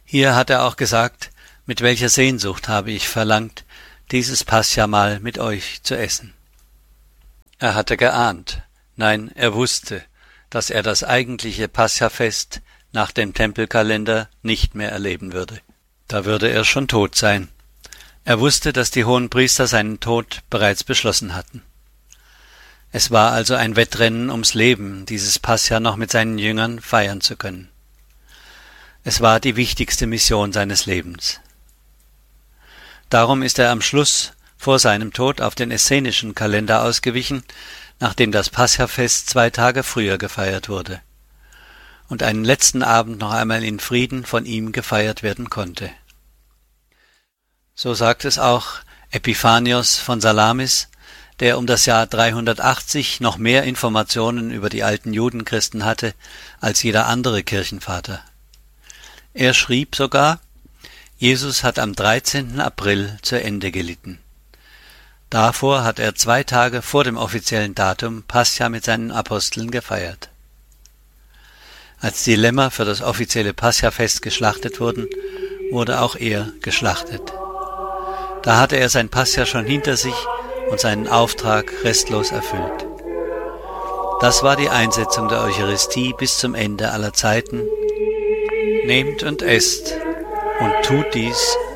Hier hat er auch gesagt, mit welcher Sehnsucht habe ich verlangt, dieses Pascha-Mahl mit euch zu essen. Er hatte geahnt, nein, er wusste, dass er das eigentliche Pascha-Fest nach dem Tempelkalender nicht mehr erleben würde. Da würde er schon tot sein. Er wusste, dass die Hohenpriester seinen Tod bereits beschlossen hatten. Es war also ein Wettrennen ums Leben, dieses Pascha noch mit seinen Jüngern feiern zu können. Es war die wichtigste Mission seines Lebens. Darum ist er am Schluss vor seinem Tod auf den essenischen Kalender ausgewichen, nachdem das Paschafest 2 Tage früher gefeiert wurde und einen letzten Abend noch einmal in Frieden von ihm gefeiert werden konnte. So sagt es auch Epiphanios von Salamis, der um das Jahr 380 noch mehr Informationen über die alten Judenchristen hatte als jeder andere Kirchenvater. Er schrieb sogar, Jesus hat am 13. April zu Ende gelitten. Davor hat er 2 Tage vor dem offiziellen Datum Pascha mit seinen Aposteln gefeiert. Als die Lämmer für das offizielle Paschafest geschlachtet wurden, wurde auch er geschlachtet. Da hatte er sein Pascha schon hinter sich und seinen Auftrag restlos erfüllt. Das war die Einsetzung der Eucharistie bis zum Ende aller Zeiten. Nehmt und esst und tut dies